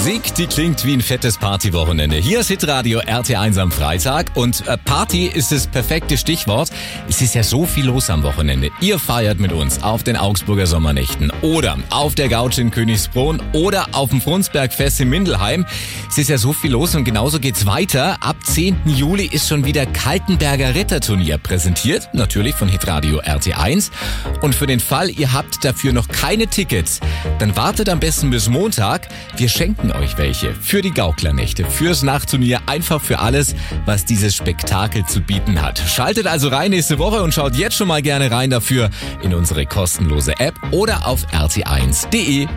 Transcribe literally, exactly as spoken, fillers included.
Musik, die klingt wie ein fettes Partywochenende. Hier ist Hitradio R T eins am Freitag und äh, Party ist das perfekte Stichwort. Es ist ja so viel los am Wochenende. Ihr feiert mit uns auf den Augsburger Sommernächten oder auf der Gauch in Königsbrunn oder auf dem Frunsbergfest in Mindelheim. Es ist ja so viel los und genauso geht's weiter. Ab zehnten Juli ist schon wieder Kaltenberger Ritterturnier präsentiert, natürlich von Hitradio R T eins. Und für den Fall, ihr habt dafür noch keine Tickets, dann wartet am besten bis Montag. Wir schenken euch welche für die Gaukler-Nächte, fürs Nachtturnier, einfach für alles, was dieses Spektakel zu bieten hat. Schaltet also rein nächste Woche und schaut jetzt schon mal gerne rein dafür in unsere kostenlose App oder auf r t eins punkt d e.